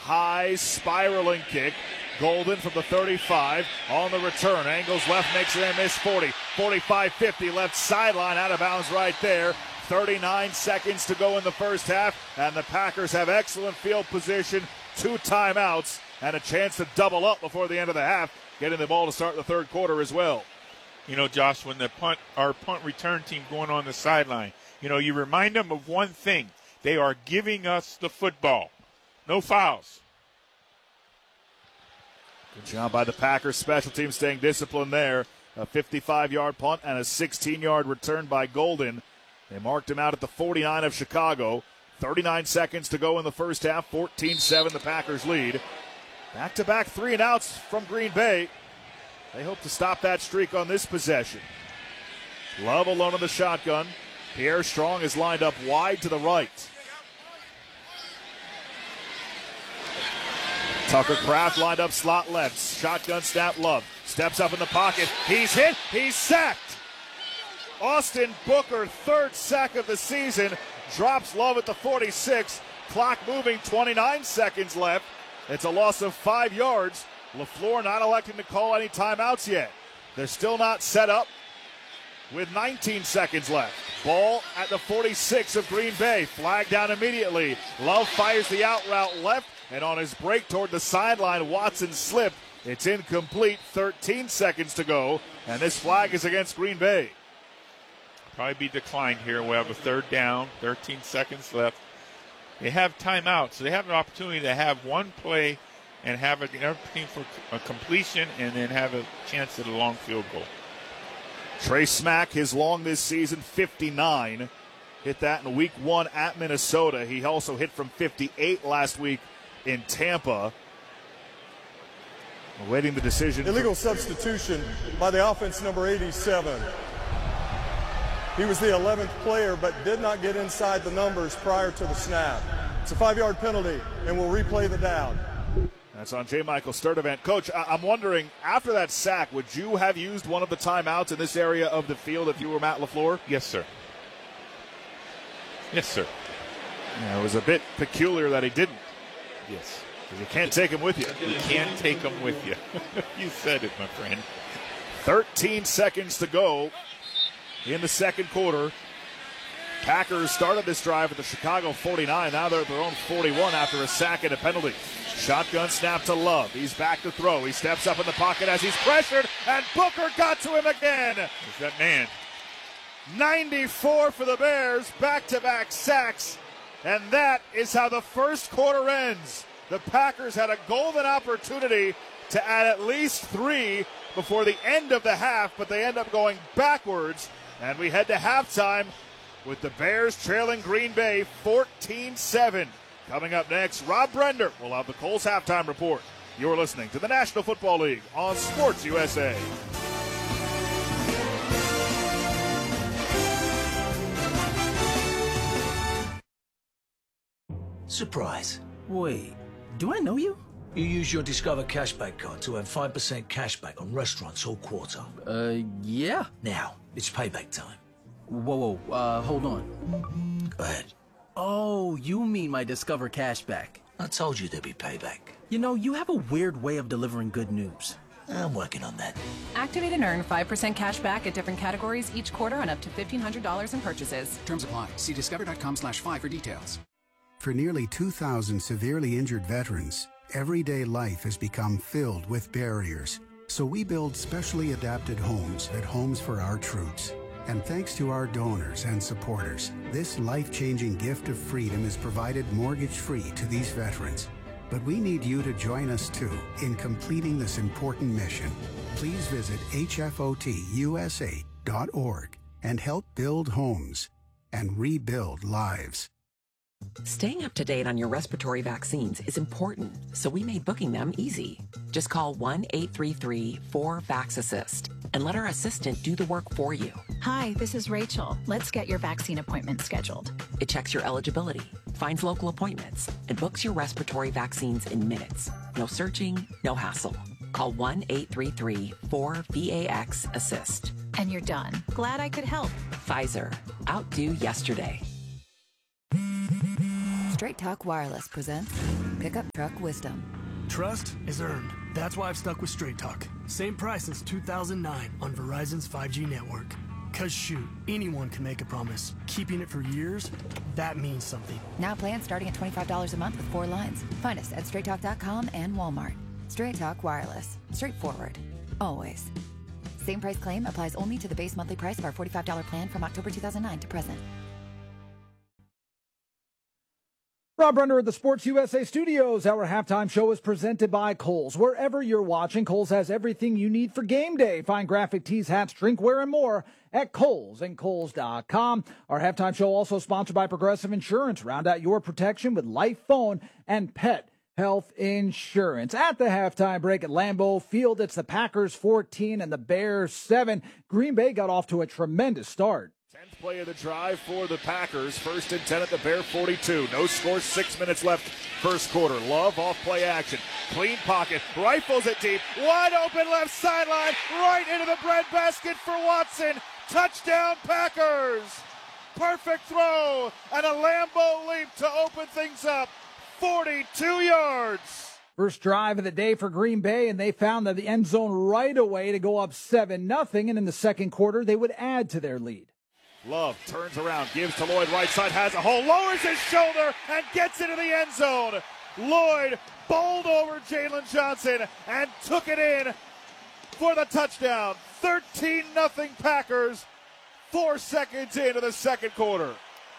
high spiraling kick. Golden from the 35 on the return. Angles left, makes it a miss 40. 45, 50, left sideline, out of bounds right there. 39 seconds to go in the first half, and the Packers have excellent field position, 2 timeouts, and a chance to double up before the end of the half, getting the ball to start the third quarter as well. You know, Josh, when our punt return team going on the sideline, you know, you remind them of one thing. They are giving us the football. No fouls. Good job by the Packers special team staying disciplined there. A 55-yard punt and a 16-yard return by Golden. They marked him out at the 49 of Chicago. 39 seconds to go in the first half. 14-7 the Packers lead. Back-to-back 3-and-outs from Green Bay. They hope to stop that streak on this possession. Love alone in the shotgun. Pierre Strong is lined up wide to the right. Tucker Kraft lined up slot left. Shotgun snap, Love. Steps up in the pocket. He's hit. He's sacked. Austin Booker, 3rd sack of the season. Drops Love at the 46. Clock moving, 29 seconds left. It's a loss of 5 yards. LaFleur not electing to call any timeouts yet. They're still not set up with 19 seconds left. Ball at the 46 of Green Bay. Flag down immediately. Love fires the out route left, and on his break toward the sideline, Watson slipped. It's incomplete. 13 seconds to go, and this flag is against Green Bay. Probably be declined here. We'll have a 3rd down, 13 seconds left. They have timeouts, so they have an opportunity to have one play and have an opportunity for a completion and then have a chance at a long field goal. Trey Smack, his long this season, 59. Hit that in week 1 at Minnesota. He also hit from 58 last week in Tampa. Awaiting the decision. Illegal substitution by the offense number 87. He was the 11th player but did not get inside the numbers prior to the snap. It's a 5-yard penalty, and we'll replay the down. That's on J. Michael Sturdivant. Coach, I'm wondering, after that sack, would you have used one of the timeouts in this area of the field if you were Matt LaFleur? Yes, sir. Yes, sir. Yeah, it was a bit peculiar that he didn't. Yes. Because you can't take him with you. You can't take him with you. You said it, my friend. 13 seconds to go in the second quarter. Packers started this drive at the Chicago 49. Now they're at their own 41 after a sack and a penalty. Shotgun snap to Love. He's back to throw. He steps up in the pocket as he's pressured, and Booker got to him again. Is that man? 94 for the Bears, back-to-back sacks, and that is how the first quarter ends. The Packers had a golden opportunity to add at least 3 before the end of the half, but they end up going backwards, and we head to halftime with the Bears trailing Green Bay 14-7. Coming up next, Rob Brender will have the Colts halftime report. You're listening to the National Football League on Sports USA. Surprise. Wait, do I know you? You use your Discover Cashback card to earn 5% cashback on restaurants all quarter. Yeah. Now, it's payback time. Whoa, hold on. Go ahead. Oh, you mean my Discover Cashback. I told you there'd be payback. You know, you have a weird way of delivering good news. I'm working on that. Activate and earn 5% cash back at different categories each quarter on up to $1,500 in purchases. Terms apply. See discover.com/5 for details. For nearly 2,000 severely injured veterans, everyday life has become filled with barriers. So we build specially adapted homes at Homes for Our Troops. And thanks to our donors and supporters, this life-changing gift of freedom is provided mortgage-free to these veterans. But we need you to join us too in completing this important mission. Please visit hfotusa.org and help build homes and rebuild lives. Staying up to date on your respiratory vaccines is important, so we made booking them easy. Just call 1-833-4VAX-ASSIST and let our assistant do the work for you. Hi, this is Rachel. Let's get your vaccine appointment scheduled. It checks your eligibility, finds local appointments, and books your respiratory vaccines in minutes. No searching, no hassle. Call 1-833-4VAX-ASSIST. And you're done. Glad I could help. Pfizer. Outdo yesterday. Straight Talk Wireless presents Pickup truck wisdom. Trust is earned. That's why I've stuck with Straight Talk. Same price since 2009 on Verizon's 5G network. Cause shoot, anyone can make a promise. Keeping it for years, that means something. Now plans starting at $25 a month with 4 lines. Find us at straighttalk.com and Walmart. Straight Talk Wireless. Straightforward. Always. Same price claim applies only to the base monthly price of our $45 plan from October 2009 to present. Rob Brenner at the Sports USA studios. Our halftime show is presented by Kohl's. Wherever you're watching, Kohl's has everything you need for game day. Find graphic tees, hats, drinkware, and more at Kohl's and Kohl's.com. Our halftime show also sponsored by Progressive Insurance. Round out your protection with life, phone, and pet health insurance. At the halftime break at Lambeau Field, it's the Packers 14 and the Bears 7. Green Bay got off to a tremendous start. 10th play of the drive for the Packers. 1st and 10 at the Bear 42. No score, 6 minutes left first quarter. Love off play action. Clean pocket. Rifles it deep. Wide open left sideline. Right into the breadbasket for Watson. Touchdown Packers. Perfect throw. And a Lambeau leap to open things up. 42 yards. First drive of the day for Green Bay, and they found the end zone right away to go up 7-0. And in the second quarter, they would add to their lead. Love turns around, gives to Lloyd, right side, has a hole, lowers his shoulder, and gets into the end zone. Lloyd bowled over Jalen Johnson and took it in for the touchdown. 13-0 Packers, 4 seconds into the second quarter.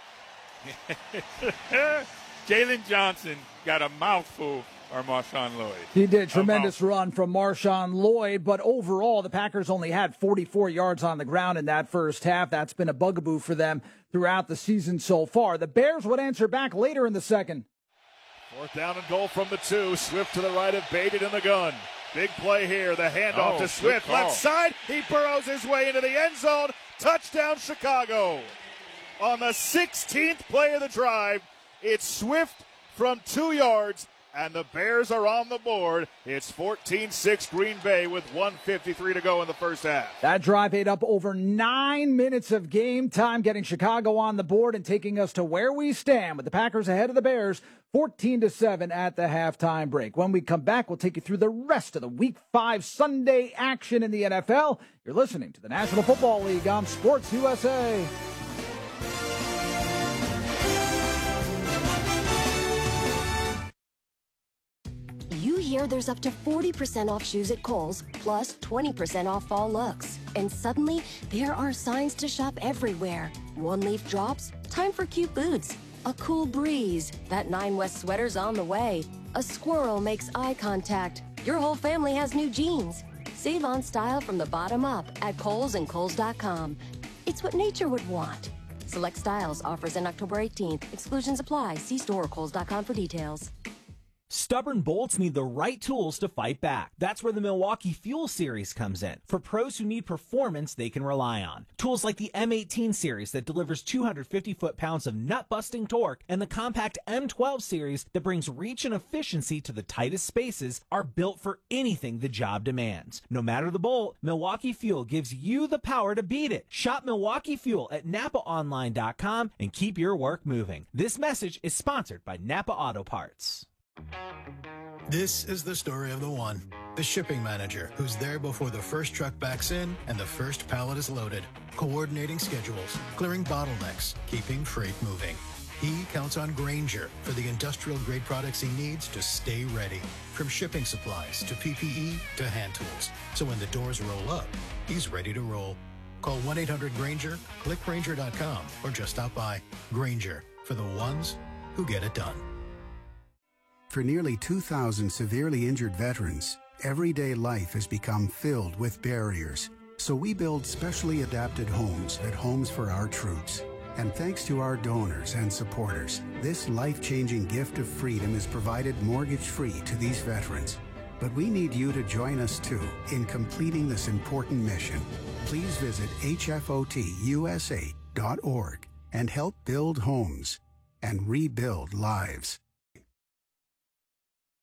Jalen Johnson got a mouthful or Marshawn Lloyd. He did. Tremendous run from Marshawn Lloyd, but overall, the Packers only had 44 yards on the ground in that first half. That's been a bugaboo for them throughout the season so far. The Bears would answer back later in the second. 4th down and goal from the 2. Swift to the right of Baited in the gun. Big play here. The handoff to Swift. Left side. He burrows his way into the end zone. Touchdown, Chicago. On the 16th play of the drive, it's Swift from 2 yards. And the Bears are on the board. It's 14-6 Green Bay with 1:53 to go in the first half. That drive ate up over 9 minutes of game time, getting Chicago on the board and taking us to where we stand with the Packers ahead of the Bears, 14-7 at the halftime break. When we come back, we'll take you through the rest of the Week 5 Sunday action in the NFL. You're listening to the National Football League on Sports USA. You hear there's up to 40% off shoes at Kohl's, plus 20% off fall looks. And suddenly, there are signs to shop everywhere. One leaf drops, time for cute boots. A cool breeze, that 9 West sweater's on the way. A squirrel makes eye contact. Your whole family has new jeans. Save on style from the bottom up at Kohl's and Kohl's.com. It's what nature would want. Select styles, offers in October 18th. Exclusions apply. See store or Kohl's.com for details. Stubborn bolts need the right tools to fight back. That's where the Milwaukee Fuel Series comes in. For pros who need performance they can rely on. Tools like the M18 series that delivers 250 foot-pounds of nut-busting torque and the compact M12 series that brings reach and efficiency to the tightest spaces are built for anything the job demands. No matter the bolt, Milwaukee Fuel gives you the power to beat it. Shop Milwaukee Fuel at NapaOnline.com and keep your work moving. This message is sponsored by Napa Auto Parts. This is the story of the one, the shipping manager, who's there before the first truck backs in and the first pallet is loaded, coordinating schedules, clearing bottlenecks, keeping freight moving. He counts on Grainger for the industrial-grade products he needs to stay ready, from shipping supplies to PPE to hand tools. So when the doors roll up, he's ready to roll. Call 1-800-GRAINGER, click Grainger.com, or just stop by. Grainger, for the ones who get it done. For nearly 2,000 severely injured veterans, everyday life has become filled with barriers. So we build specially adapted homes at Homes for Our Troops. And thanks to our donors and supporters, this life-changing gift of freedom is provided mortgage-free to these veterans. But we need you to join us too in completing this important mission. Please visit hfotusa.org and help build homes and rebuild lives.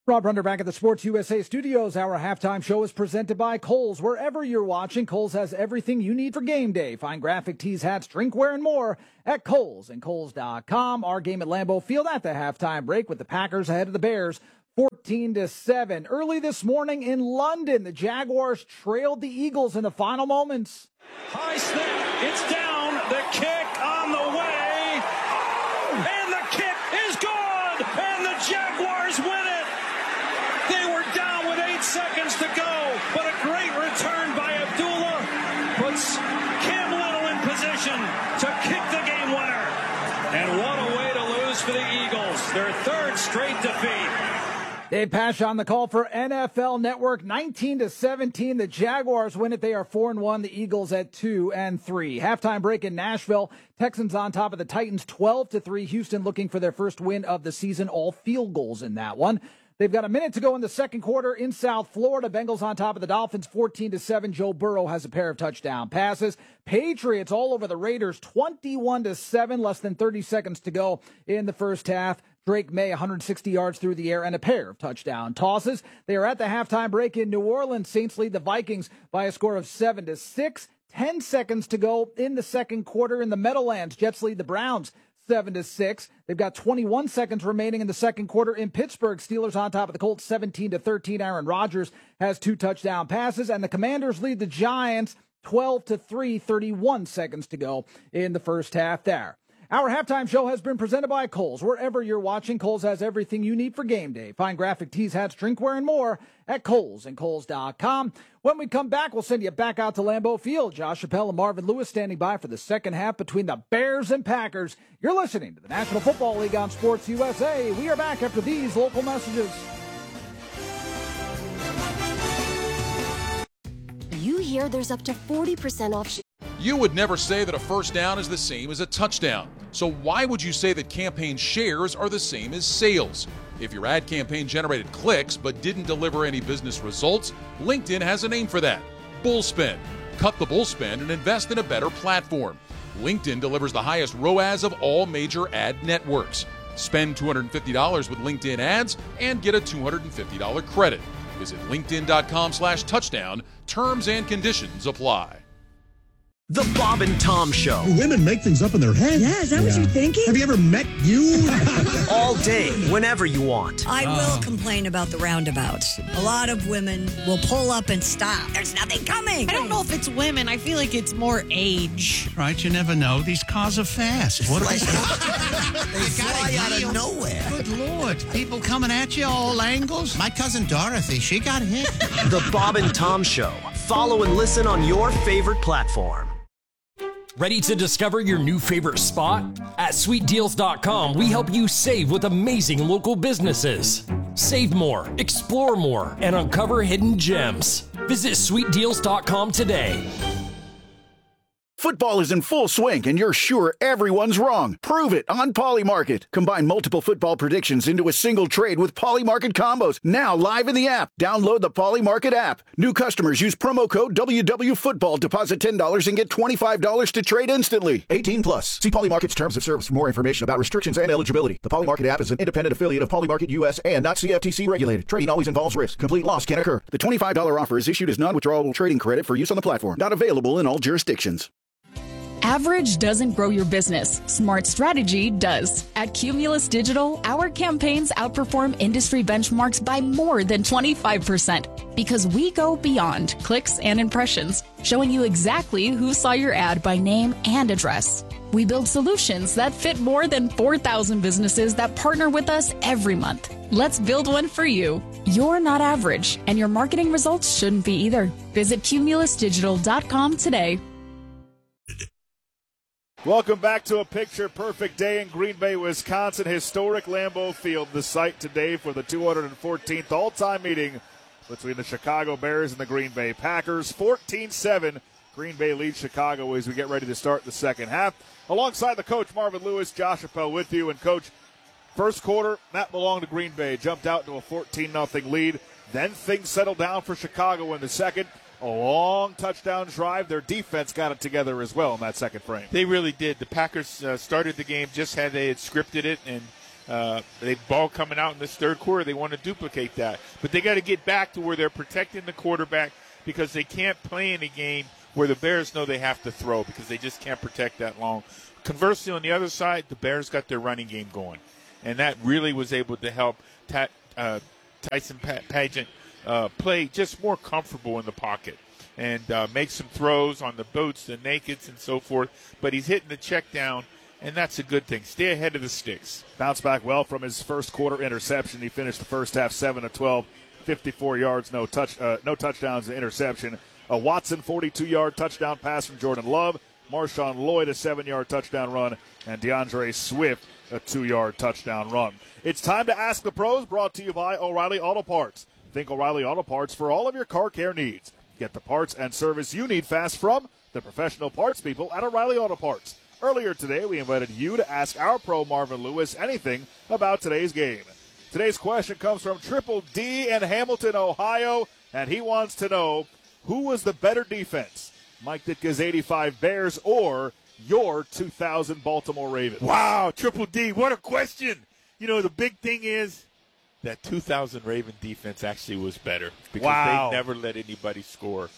Rob Runner back at the Sports USA studios. Our halftime show is presented by Kohl's. Wherever you're watching, Kohl's has everything you need for game day. Find graphic tees, hats, drinkware, and more at Kohl's and Kohl's.com. Our game at Lambeau Field at the halftime break with the Packers ahead of the Bears 14-7. Early this morning in London, the Jaguars trailed the Eagles in the final moments. High snap. It's down. The kick on the way. And the kick is good. And the Jaguars win it. They were down with 8 seconds to go, but a great return by Abdullah puts Cam Little in position to kick the game winner. And what a way to lose for the Eagles, their third straight defeat. Dave Pasch on the call for NFL Network. 19-17, the Jaguars win it. They are 4-1. The Eagles at 2-3. Halftime break in Nashville. Texans on top of the Titans 12-3. Houston looking for their first win of the season. All field goals in that one. They've got a minute to go in the second quarter in South Florida. Bengals on top of the Dolphins 14-7. Joe Burrow has a pair of touchdown passes. Patriots all over the Raiders 21-7. Less than 30 seconds to go in the first half. Drake May 160 yards through the air and a pair of touchdown tosses. They are at the halftime break in New Orleans. Saints lead the Vikings by a score of 7-6. 10 seconds to go in the second quarter in the Meadowlands. Jets lead the Browns 7-6. They've got 21 seconds remaining in the second quarter in Pittsburgh. Steelers on top of the Colts 17-13. Aaron Rodgers has 2 touchdown passes, and the Commanders lead the Giants 12-3. 31 seconds to go in the first half there. Our halftime show has been presented by Kohl's. Wherever you're watching, Kohl's has everything you need for game day. Find graphic tees, hats, drinkware, and more at Kohl's and Kohl's.com. When we come back, we'll send you back out to Lambeau Field. Josh Chappelle and Marvin Lewis standing by for the second half between the Bears and Packers. You're listening to the National Football League on Sports USA. We are back after these local messages. You hear there's up to 40% off. You would never say that a first down is the same as a touchdown. So why would you say that campaign shares are the same as sales? If your ad campaign generated clicks but didn't deliver any business results, LinkedIn has a name for that: Bullspend. Cut the bullspend and invest in a better platform. LinkedIn delivers the highest ROAS of all major ad networks. Spend $250 with LinkedIn ads and get a $250 credit. Visit linkedin.com/touchdown. Terms and conditions apply. The Bob and Tom Show. Women make things up in their head. Yeah, is that what you're thinking? Have you ever met you? All day, whenever you want. I will complain about the roundabouts. A lot of women will pull up and stop. There's nothing coming. I don't know if it's women. I feel like it's more age. Right, you never know. These cars are fast. What are they? They fly out of nowhere. Good Lord. People coming at you all angles. My cousin Dorothy, she got hit. The Bob and Tom Show. Follow and listen on your favorite platform. Ready to discover your new favorite spot? At SweetDeals.com, we help you save with amazing local businesses. Save more, explore more, and uncover hidden gems. Visit SweetDeals.com today. Football is in full swing, and you're sure everyone's wrong. Prove it on Polymarket. Combine multiple football predictions into a single trade with Polymarket combos. Now live in the app. Download the Polymarket app. New customers use promo code WWFootball. Deposit $10 and get $25 to trade instantly. 18 plus. See Polymarket's terms of service for more information about restrictions and eligibility. The Polymarket app is an independent affiliate of Polymarket US and not CFTC regulated. Trading always involves risk. Complete loss can occur. The $25 offer is issued as non-withdrawable trading credit for use on the platform. Not available in all jurisdictions. Average doesn't grow your business. Smart strategy does. At Cumulus Digital, our campaigns outperform industry benchmarks by more than 25% because we go beyond clicks and impressions, showing you exactly who saw your ad by name and address. We build solutions that fit more than 4,000 businesses that partner with us every month. Let's build one for you. You're not average, and your marketing results shouldn't be either. Visit cumulusdigital.com today. Welcome back to a picture-perfect day in Green Bay, Wisconsin. Historic Lambeau Field, the site today for the 214th all-time meeting between the Chicago Bears and the Green Bay Packers. 14-7, Green Bay leads Chicago as we get ready to start the second half. Alongside the coach, Marvin Lewis, Josh Chappelle with you. And, Coach, first quarter, that belonged to Green Bay. Jumped out to a 14-0 lead. Then things settled down for Chicago in the second. A long touchdown drive. Their defense got it together as well in that second frame. They really did. The Packers started the game just how they had scripted it, and They ball coming out in this third quarter. They want to duplicate that. But they got to get back to where they're protecting the quarterback because they can't play in a game where the Bears know they have to throw because they just can't protect that long. Conversely, on the other side, the Bears got their running game going. And that really was able to help Tyson Pageant play just more comfortable in the pocket and make some throws on the boots, the nakeds, and so forth. But he's hitting the check down, and that's a good thing. Stay ahead of the sticks. Bounced back well from his first quarter interception. He finished the first half 7 of 12, 54 yards, no touchdowns, and interception. A Watson 42-yard touchdown pass from Jordan Love. Marshawn Lloyd a 7-yard touchdown run, and DeAndre Swift a 2-yard touchdown run. It's time to Ask the Pros, brought to you by O'Reilly Auto Parts. Think O'Reilly Auto Parts for all of your car care needs. Get the parts and service you need fast from the professional parts people at O'Reilly Auto Parts. Earlier today, we invited you to ask our pro Marvin Lewis anything about today's game. Today's question comes from Triple D in Hamilton, Ohio, and he wants to know, who was the better defense, Mike Ditka's 85 Bears or your 2000 Baltimore Ravens? Wow, Triple D, what a question. You know, the big thing is that 2000 Raven defense actually was better because they never let anybody score.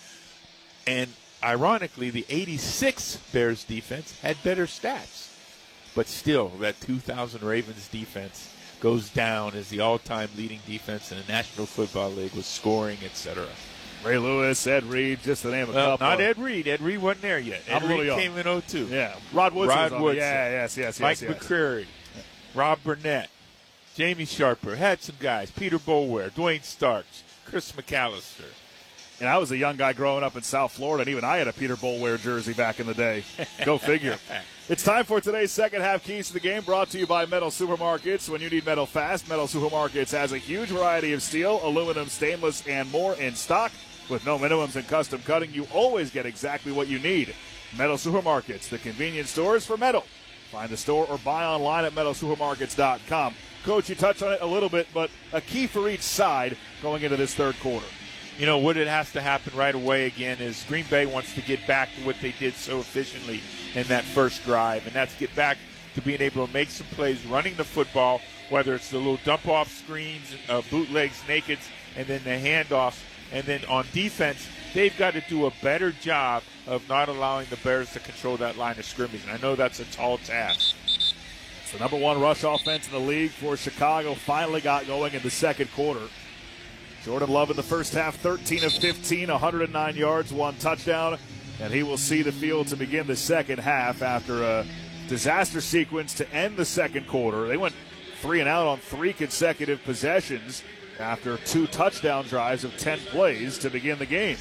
And ironically, the 86 Bears defense had better stats. But still, that 2000 Ravens defense goes down as the all-time leading defense in the National Football League with scoring, etc. Ray Lewis, Ed Reed, just to name a couple. Not Ed Reed. Ed Reed wasn't there yet. Ed Reed came in 02. Yeah. Rod Woodson. Yes. Mike McCreary, Rob Burnett, Jamie Sharper. Had some guys. Peter Boulware, Dwayne Starks, Chris McAllister. And I was a young guy growing up in South Florida, and even I had a Peter Boulware jersey back in the day. Go figure. It's time for today's second half keys to the game, brought to you by Metal Supermarkets. When you need metal fast, Metal Supermarkets has a huge variety of steel, aluminum, stainless, and more in stock. With no minimums and custom cutting, you always get exactly what you need. Metal Supermarkets, the convenience stores for metal. Find the store or buy online at metalsupermarkets.com. Coach, you touched on it a little bit, but a key for each side going into this third quarter. You know, what it has to happen right away again is Green Bay wants to get back to what they did so efficiently in that first drive, and that's get back to being able to make some plays running the football, whether it's the little dump-off screens, bootlegs, nakeds, and then the handoffs. And then on defense, they've got to do a better job of not allowing the Bears to control that line of scrimmage. And I know that's a tall task. It's the number one rush offense in the league for Chicago. Finally got going in the second quarter. Jordan Love in the first half, 13 of 15, 109 yards, 1 touchdown. And he will see the field to begin the second half after a disaster sequence to end the second quarter. They went 3 and out on 3 consecutive possessions after 2 touchdown drives of 10 plays to begin the game.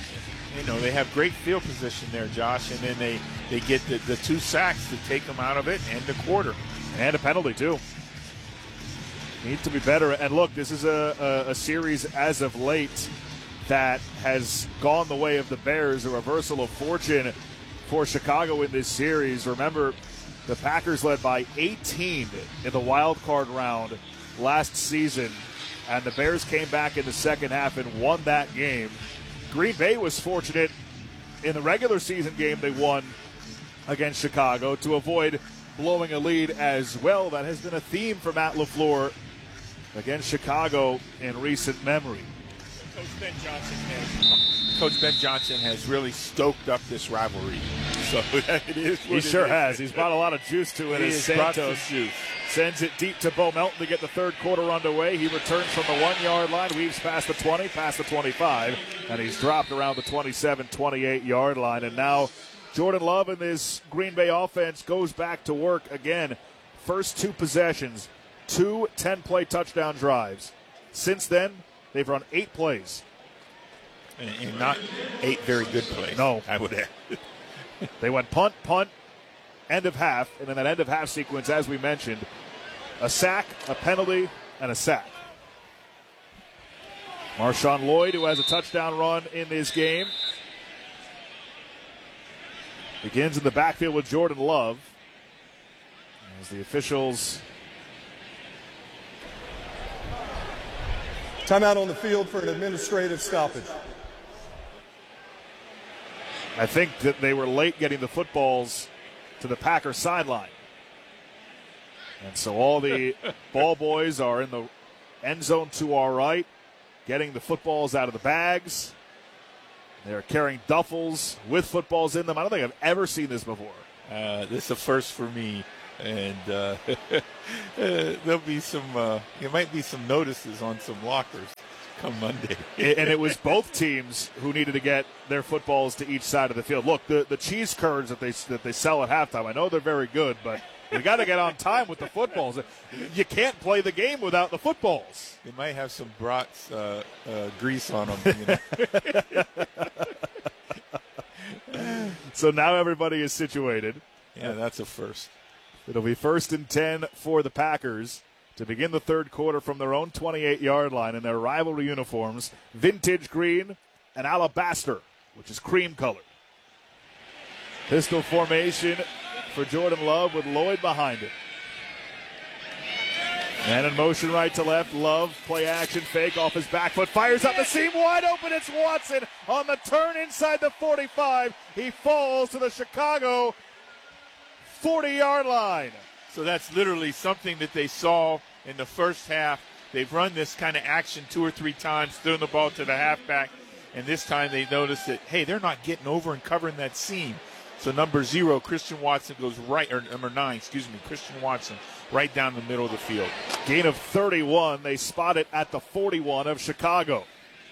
You know, they have great field position there, Josh, and then they get the 2 sacks to take them out of it and the quarter. And a penalty, too. Need to be better. And look, this is a series as of late that has gone the way of the Bears, a reversal of fortune for Chicago in this series. Remember, the Packers led by 18 in the wild card round last season, and the Bears came back in the second half and won that game. Green Bay was fortunate in the regular season game they won against Chicago to avoid blowing a lead as well. That has been a theme for Matt LaFleur against Chicago in recent memory. Coach Ben Johnson has really stoked up this rivalry. So it is he sure has. He's brought a lot of juice to it. He as Santos sends it deep to Bo Melton to get the third quarter underway. He returns from the 1-yard line, weaves past the 20, past the 25, and he's dropped around the 27, 28-yard line. And now Jordan Love and this Green Bay offense goes back to work again. First 2 possessions, 2 10-play touchdown drives. Since then, they've run 8 plays. And not 8 very good plays. No. I would add. They went punt, end of half, and in that end of half sequence, as we mentioned, a sack, a penalty, and a sack. Marshawn Lloyd, who has a touchdown run in this game, begins in the backfield with Jordan Love. As the officials... Timeout on the field for an administrative stoppage. I think that they were late getting the footballs to the Packers sideline. And so all the ball boys are in the end zone to our right, getting the footballs out of the bags. They're carrying duffels with footballs in them. I don't think I've ever seen this before. This is a first for me. And there'll be there might be some notices on some lockers come Monday. And it was both teams who needed to get their footballs to each side of the field. Look, the cheese curds that they sell at halftime, I know they're very good, but you got to get on time with the footballs. You can't play the game without the footballs. They might have some brats grease on them. You know? So now everybody is situated. Yeah, that's a first. It'll be 1st and 10 for the Packers to begin the third quarter from their own 28-yard line in their rivalry uniforms, vintage green and alabaster, which is cream-colored. Pistol formation for Jordan Love with Lloyd behind him. And in motion right to left, Love, play action fake off his back foot, fires up the seam, wide open, it's Watson on the turn inside the 45. He falls to the Chicago 40-yard line. So that's literally something that they saw in the first half. They've run this kind of action 2 or 3 times, throwing the ball to the halfback, and this time they noticed that, hey, they're not getting over and covering that seam. So number 0, Christian Watson goes right, or number 9, Christian Watson, right down the middle of the field. Gain of 31. They spot it at the 41 of Chicago.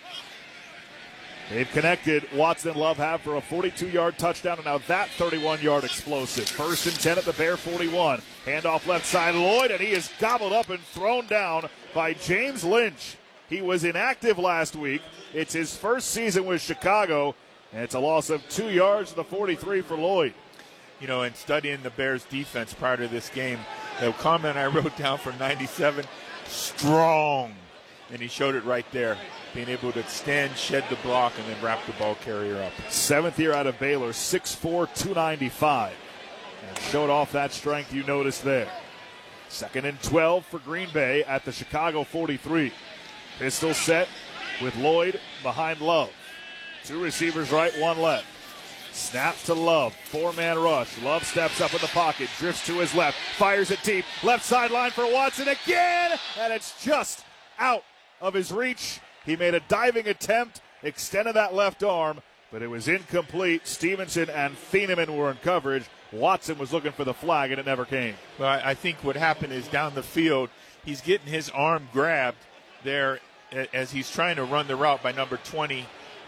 They've connected. Watson and Love have for a 42-yard touchdown, and now that 31-yard explosive. 1st and 10 at the Bear 41. Handoff left side, Lloyd, and he is gobbled up and thrown down by James Lynch. He was inactive last week. It's his first season with Chicago, and it's a loss of 2 yards to the 43 for Lloyd. You know, in studying the Bears' defense prior to this game, the comment I wrote down for 97, strong. And he showed it right there, being able to extend, shed the block, and then wrap the ball carrier up. 7th year out of Baylor, 6'4", 295. And showed off that strength you noticed there. 2nd and 12 for Green Bay at the Chicago 43. Pistol set with Lloyd behind Love. 2 receivers right, 1 left. Snap to Love, 4-man rush. Love steps up in the pocket, drifts to his left, fires it deep. Left sideline for Watson again, and it's just out of his reach. He made a diving attempt, extended that left arm, but it was incomplete. Stevenson and Thieneman were in coverage. Watson was looking for the flag, and it never came. Well, I think what happened is down the field, he's getting his arm grabbed there as he's trying to run the route by number 29,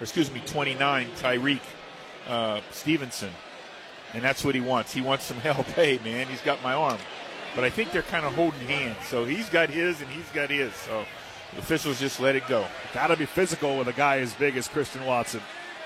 Tyreek Stevenson. And that's what he wants. He wants some help. Hey, man, he's got my arm. But I think they're kind of holding hands. So he's got his and he's got his. So the officials just let it go. Got to be physical with a guy as big as Christian Watson.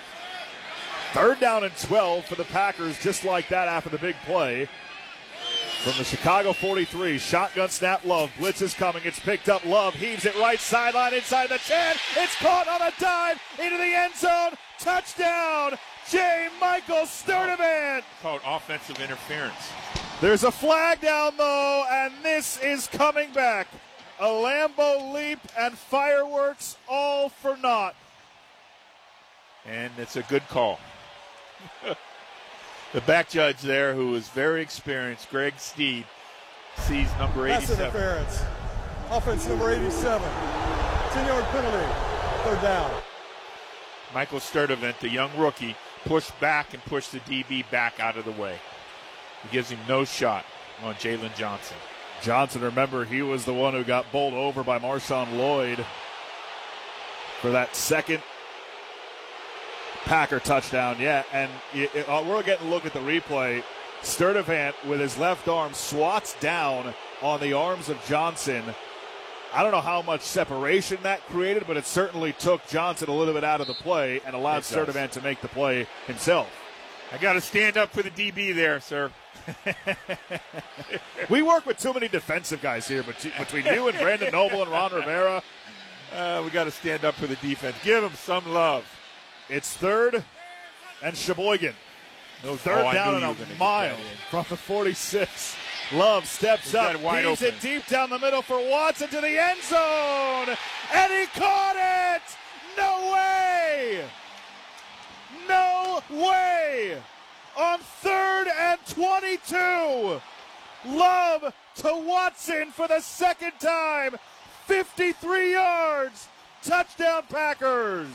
3rd down and 12 for the Packers, just like that after the big play. From the Chicago 43, shotgun snap, Love. Blitz is coming. It's picked up. Love heaves it right sideline inside the 10. It's caught on a dive into the end zone. Touchdown, J. Michael Sturdivant. Called offensive interference. There's a flag down, though, and this is coming back. A Lambeau leap and fireworks all for naught. And it's a good call. The back judge there, who is very experienced, Greg Steed, sees number 87. Pass interference. Offense number 87. 10-yard penalty. 3rd down. Michael Sturdivant, the young rookie, pushed back and pushed the DB back out of the way. He gives him no shot on Jalen Johnson. Johnson, remember, he was the one who got bowled over by Marshawn Lloyd for that second Packer touchdown. Yeah, and we're getting a look at the replay. Sturdivant, with his left arm, swats down on the arms of Johnson. I don't know how much separation that created, but it certainly took Johnson a little bit out of the play and allowed Sturdivant to make the play himself. I got to stand up for the DB there, sir. We work with too many defensive guys here, but between you and Brandon Noble and Ron Rivera, we got to stand up for the defense. Give them some love. It's 3rd and Sheboygan. 3rd down and a mile from the 46. Love steps up, heaves it deep down the middle for Watson to the end zone, and he caught it! No way! No way! On 3rd and 22, Love to Watson for the second time. 53 yards. Touchdown, Packers.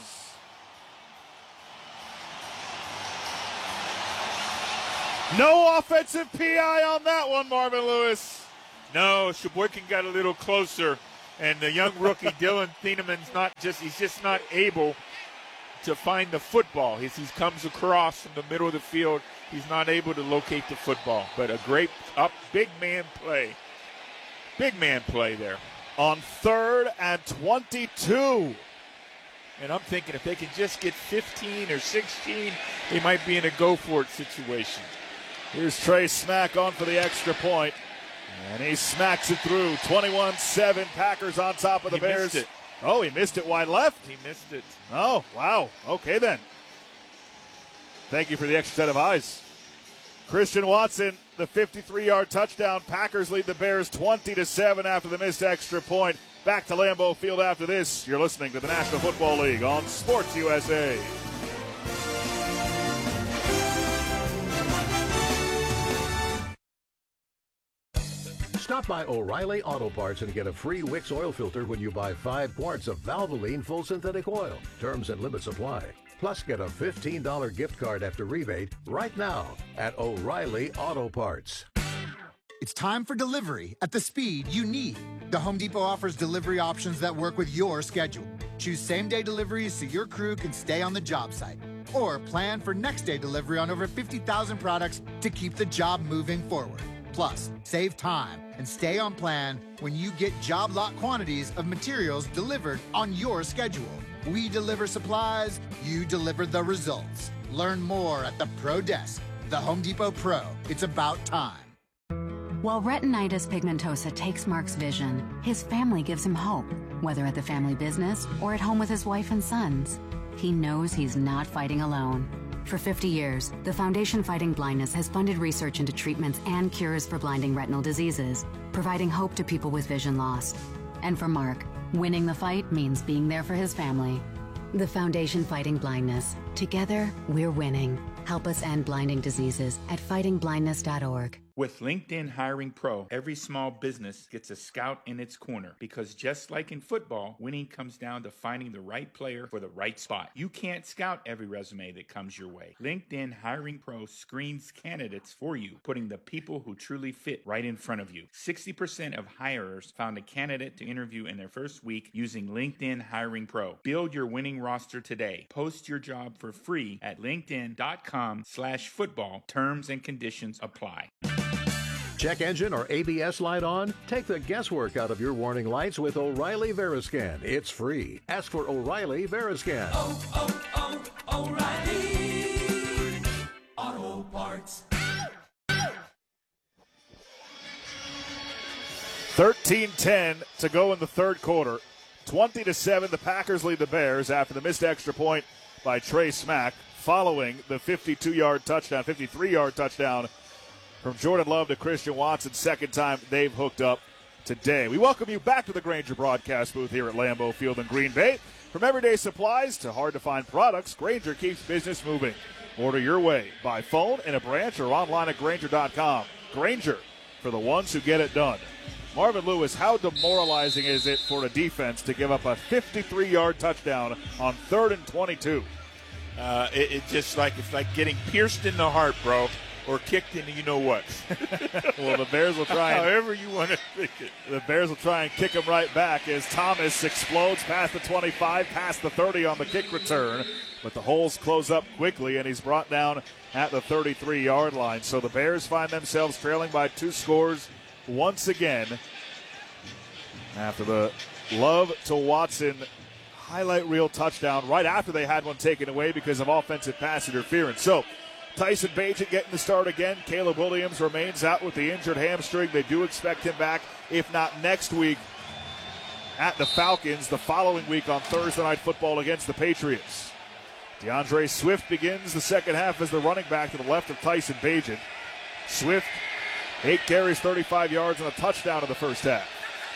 No offensive PI on that one, Marvin Lewis. No, Sheboygan got a little closer, and the young rookie Dylan Thienemann's he's just not able to find the football. He comes across from the middle of the field. He's not able to locate the football. But a great big man play. Big man play there. On 3rd and 22. And I'm thinking if they can just get 15 or 16, they might be in a go-for-it situation. Here's Trey Smack on for the extra point. And he smacks it through. 21-7. Packers on top of the Bears. Missed it. Oh, he missed it wide left? He missed it. Oh, wow. Okay, then. Thank you for the extra set of eyes. Christian Watson, the 53-yard touchdown. Packers lead the Bears 20-7 after the missed extra point. Back to Lambeau Field after this. You're listening to the National Football League on Sports USA. Stop by O'Reilly Auto Parts and get a free Wix oil filter when you buy 5 quarts of Valvoline full synthetic oil. Terms and limits apply. Plus, get a $15 gift card after rebate right now at O'Reilly Auto Parts. It's time for delivery at the speed you need. The Home Depot offers delivery options that work with your schedule. Choose same-day deliveries so your crew can stay on the job site. Or plan for next-day delivery on over 50,000 products to keep the job moving forward. Plus, save time and stay on plan when you get job lot quantities of materials delivered on your schedule. We deliver supplies, you deliver the results. Learn more at the Pro Desk. The Home Depot Pro. It's about time. While retinitis pigmentosa takes Mark's vision, his family gives him hope, whether at the family business or at home with his wife and sons. He knows he's not fighting alone. For 50 years, the Foundation Fighting Blindness has funded research into treatments and cures for blinding retinal diseases, providing hope to people with vision loss. And for Mark, winning the fight means being there for his family. The Foundation Fighting Blindness. Together, we're winning. Help us end blinding diseases at fightingblindness.org. With LinkedIn Hiring Pro, every small business gets a scout in its corner because just like in football, winning comes down to finding the right player for the right spot. You can't scout every resume that comes your way. LinkedIn Hiring Pro screens candidates for you, putting the people who truly fit right in front of you. 60% of hirers found a candidate to interview in their first week using LinkedIn Hiring Pro. Build your winning roster today. Post your job for free at linkedin.com/football. Terms and conditions apply. Check engine or ABS light on? Take the guesswork out of your warning lights with O'Reilly Veriscan. It's free. Ask for O'Reilly Veriscan. O'Reilly Auto Parts. 13-10 to go in the third quarter. 20-7, the Packers lead the Bears after the missed extra point by Trey Smack, following the 53-yard touchdown from Jordan Love to Christian Watson. Second time they've hooked up today. We welcome you back to the Grainger broadcast booth here at Lambeau Field in Green Bay. From everyday supplies to hard-to-find products, Grainger keeps business moving. Order your way by phone, in a branch, or online at Grainger.com. Grainger, for the ones who get it done. Marvin Lewis, how demoralizing is it for a defense to give up a 53-yard touchdown on 3rd and 22? It's like getting pierced in the heart, bro. Or kicked into you-know-what. Well, the Bears will try. However you want to think it. The Bears will try and kick him right back as Thomas explodes past the 25, past the 30 on the kick return. But the holes close up quickly, and he's brought down at the 33-yard line. So the Bears find themselves trailing by 2 scores once again after the Love to Watson highlight reel touchdown right after they had one taken away because of offensive pass interference. So Tyson Bagent getting the start again. Caleb Williams remains out with the injured hamstring. They do expect him back, if not next week, at the Falcons, the following week on Thursday Night Football against the Patriots. DeAndre Swift begins the second half as the running back to the left of Tyson Bagent. Swift, 8 carries, 35 yards, and a touchdown in the first half.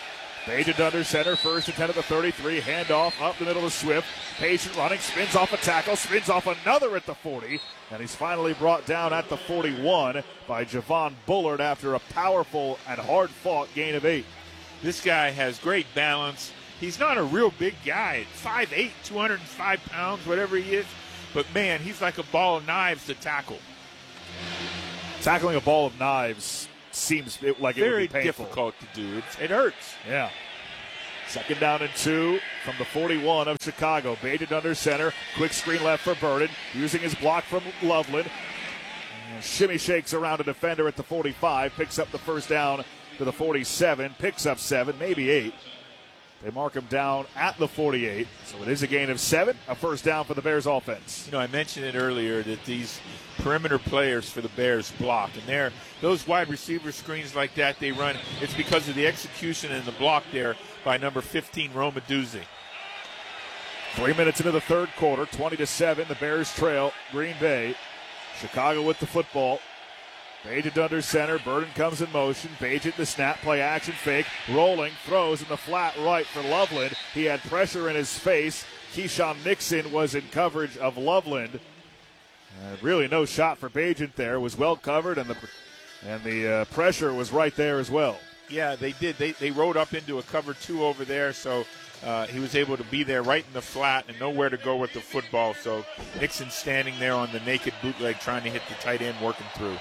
Bagent under center, first and 10 at the 33. Handoff up the middle to Swift. Patient running, spins off a tackle, spins off another at the 40. And he's finally brought down at the 41 by Javon Bullard after a powerful and hard-fought gain of 8. This guy has great balance. He's not a real big guy. 5'8", 205 pounds, whatever he is. But, man, he's like a ball of knives to tackle. Tackling a ball of knives seems like it would be painful. Very difficult to do. It hurts. Yeah. Second down and 2 from the 41 of Chicago. Bagent under center. Quick screen left for Burden. Using his block from Loveland. Shimmy shakes around a defender at the 45. Picks up the first down to the 47. Picks up 7, maybe 8. They mark him down at the 48. So it is a gain of 7, a first down for the Bears offense. You know, I mentioned it earlier that these perimeter players for the Bears block. And those wide receiver screens like that they run, it's because of the execution and the block there by number 15, Roma Duzzi. 3 minutes into the third quarter, 20-7. The Bears trail Green Bay. Chicago with the football. Bagent under center. Burden comes in motion. Bagent the snap, play action fake. Rolling, throws in the flat right for Loveland. He had pressure in his face. Keyshawn Nixon was in coverage of Loveland. Really no shot for Bagent there. It was well covered, and the pressure was right there as well. Yeah, they did. They rode up into a cover 2 over there, so he was able to be there right in the flat and nowhere to go with the football. So Nixon standing there on the naked bootleg trying to hit the tight end, working through.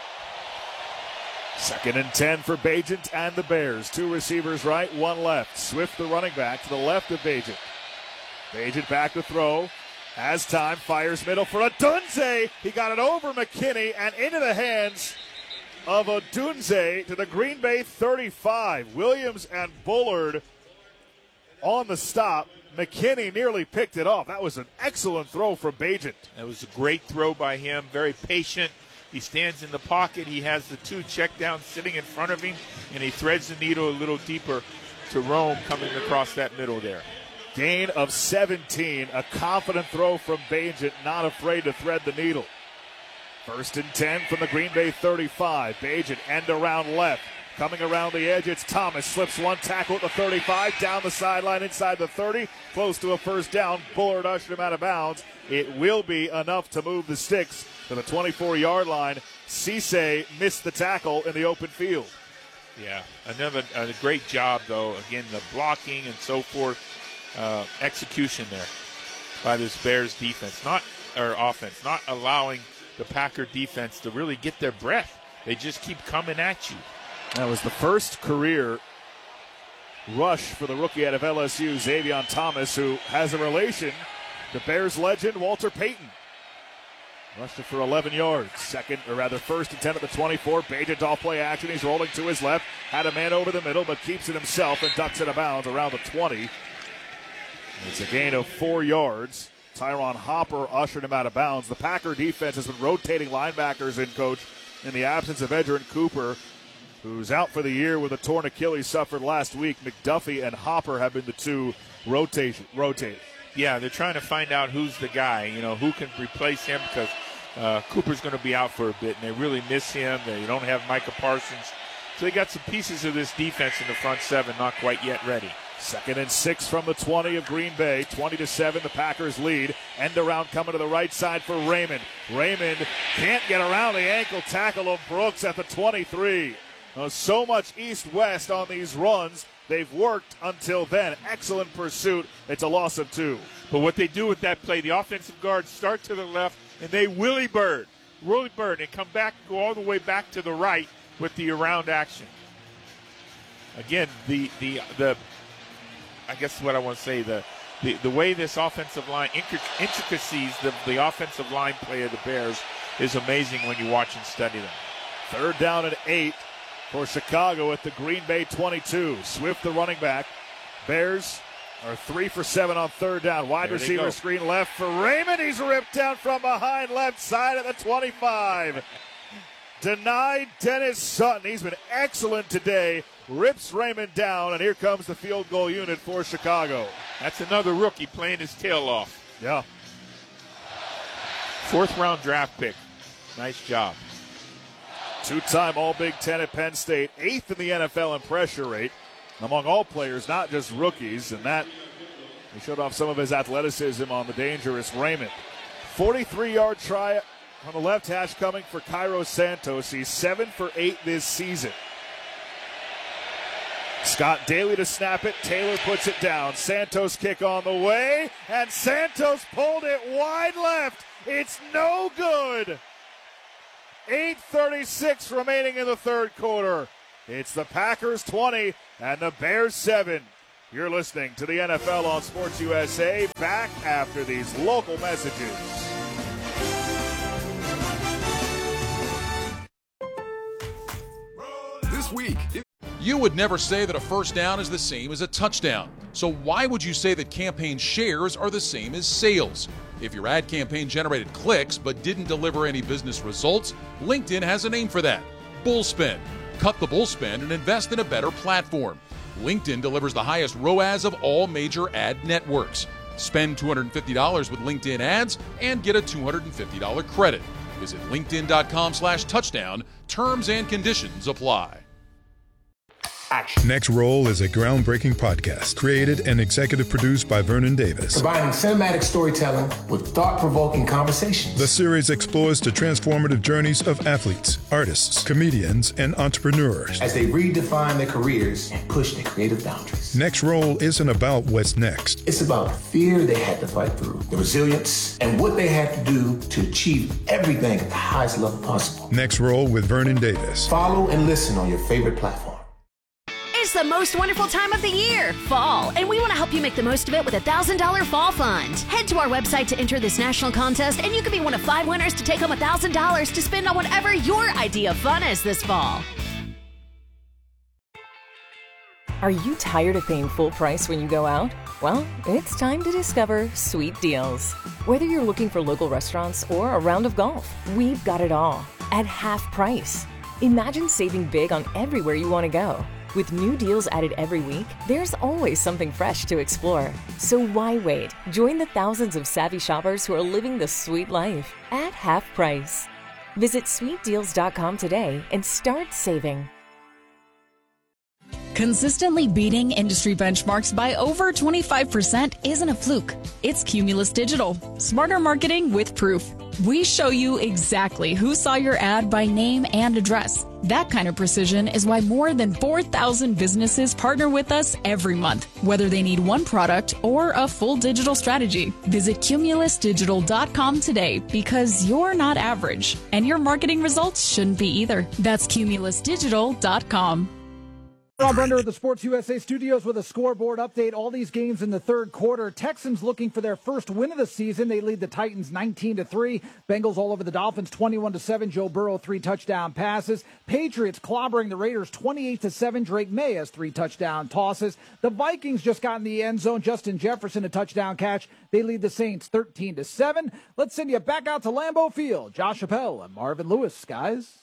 Second and 10 for Bagent and the Bears. 2 receivers right, 1 left. Swift, the running back, to the left of Bagent. Bagent back to throw. Has time, fires middle for Odunze. He got it over McKinney and into the hands of Odunze to the Green Bay 35. Williams and Bullard on the stop. McKinney nearly picked it off. That was an excellent throw from Bagent. That was a great throw by him, very patient. He stands in the pocket. He has the 2 check downs sitting in front of him, and he threads the needle a little deeper to Rome coming across that middle there. Gain of 17. A confident throw from Bagent, not afraid to thread the needle. First and 10 from the Green Bay 35. Bagent end around left. Coming around the edge, it's Thomas. Slips 1 tackle at the 35. Down the sideline inside the 30. Close to a first down. Bullard ushered him out of bounds. It will be enough to move the sticks to the 24-yard line. Cisse missed the tackle in the open field. Yeah, another great job, though. Again, the blocking and so forth. Execution there by this Bears defense, offense, not allowing the Packer defense to really get their breath. They just keep coming at you. That was the first career rush for the rookie out of LSU, Xavion Thomas, who has a relation to Bears legend Walter Payton. Rushed it for 11 yards. First and 10 at the 24. Bagent off play action. He's rolling to his left. Had a man over the middle, but keeps it himself and ducks it out of bounds around the 20. It's a gain of 4 yards. Tyron Hopper ushered him out of bounds. The Packer defense has been rotating linebackers in, Coach, in the absence of Edgerrin Cooper, who's out for the year with a torn Achilles suffered last week. McDuffie and Hopper have been the 2 rotate. Yeah, they're trying to find out who's the guy, who can replace him, because Cooper's going to be out for a bit, and they really miss him. They don't have Micah Parsons. So they got some pieces of this defense in the front 7 not quite yet ready. Second and 6 from the 20 of Green Bay. 20-7, the Packers lead. End around coming to the right side for Raymond. Raymond can't get around the ankle tackle of Brooks at the 23. So much east-west on these runs. They've worked until then. Excellent pursuit. It's a loss of 2. But what they do with that play, the offensive guards start to the left, and they Willie Bird, and come back, go all the way back to the right with the around action. Again, I guess what I want to say, the way this offensive line, intricacies, the offensive line play of the Bears is amazing when you watch and study them. Third down and 8 for Chicago at the Green Bay 22. Swift, the running back. Bears are 3 for 7 on third down. Wide receiver screen left for Raymond. He's ripped down from behind left side at the 25. Denied Dennis Sutton. He's been excellent today. Rips Raymond down, and here comes the field goal unit for Chicago. That's another rookie playing his tail off. Yeah. 4th-round draft pick. Nice job. 2-time All-Big Ten at Penn State. 8th in the NFL in pressure rate. among all players, not just rookies, and that he showed off some of his athleticism on the dangerous Raymond. 43-yard try on the left hash coming for Cairo Santos. He's 7 for 8 this season. Scott Daly to snap it. Taylor puts it down. Santos kick on the way, and Santos pulled it wide left. It's no good. 8:36 remaining in the third quarter. It's the Packers 20 and the Bears 7. You're listening to the NFL on Sports USA. Back after these local messages. This week, you would never say that a first down is the same as a touchdown. So why would you say that campaign shares are the same as sales? If your ad campaign generated clicks but didn't deliver any business results, LinkedIn has a name for that: Bullspend. Cut the bullspend and invest in a better platform. LinkedIn delivers the highest ROAS of all major ad networks. Spend $250 with LinkedIn ads and get a $250 credit. Visit linkedin.com/touchdown. Terms and conditions apply. Next Roll is a groundbreaking podcast created and executive produced by Vernon Davis. Combining cinematic storytelling with thought-provoking conversations. The series explores the transformative journeys of athletes, artists, comedians, and entrepreneurs as they redefine their careers and push their creative boundaries. Next Roll isn't about what's next. It's about the fear they had to fight through, the resilience, and what they had to do to achieve everything at the highest level possible. Next Roll with Vernon Davis. Follow and listen on your favorite platform. It's the most wonderful time of the year, fall, and we want to help you make the most of it with a $1,000 fall fund. Head to our website to enter this national contest, and you could be one of 5 winners to take home $1,000 to spend on whatever your idea of fun is this fall. Are you tired of paying full price when you go out? Well, it's time to discover Sweet Deals. Whether you're looking for local restaurants or a round of golf, we've got it all at half price. Imagine saving big on everywhere you want to go. With new deals added every week, there's always something fresh to explore. So why wait? Join the thousands of savvy shoppers who are living the sweet life at half price. Visit sweetdeals.com today and start saving. Consistently beating industry benchmarks by over 25% isn't a fluke. It's Cumulus Digital. Smarter marketing with proof. We show you exactly who saw your ad by name and address. That kind of precision is why more than 4,000 businesses partner with us every month, whether they need one product or a full digital strategy. Visit cumulusdigital.com today because you're not average, and your marketing results shouldn't be either. That's cumulusdigital.com. Rob Brenner at the Sports USA studios with a scoreboard update. All these games in the third quarter. Texans looking for their first win of the season. They lead the Titans 19-3. Bengals all over the Dolphins 21-7. Joe Burrow 3 touchdown passes. Patriots clobbering the Raiders 28-7. Drake May has 3 touchdown tosses. The Vikings just got in the end zone. Justin Jefferson a touchdown catch. They lead the Saints 13-7. Let's send you back out to Lambeau Field. Josh Appel and Marvin Lewis, guys.